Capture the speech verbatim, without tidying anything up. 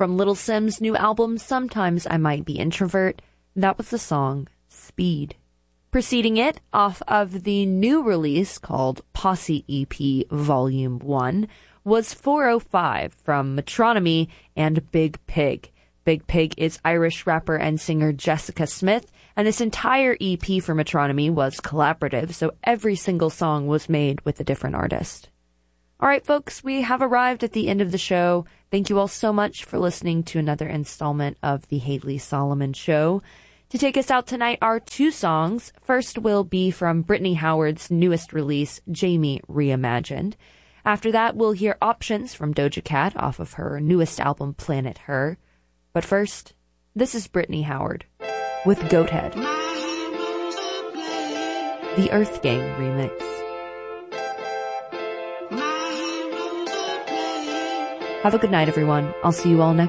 From Little Sim's new album, Sometimes I Might Be Introvert, that was the song Speed. Preceding it, off of the new release called Posse E P Volume one, was four oh five from Metronomy and Big Pig. Big Pig is Irish rapper and singer Jessica Smith, and this entire E P for Metronomy was collaborative, so every single song was made with a different artist. All right, folks, we have arrived at the end of the show. Thank you all so much for listening to another installment of the Haley Solomon Show. To take us out tonight are two songs. First will be from Brittany Howard's newest release, Jamie Reimagined. After that, we'll hear Options from Doja Cat off of her newest album, Planet Her. But first, this is Brittany Howard with Goathead, the Earth Gang remix. Have a good night, everyone. I'll see you all next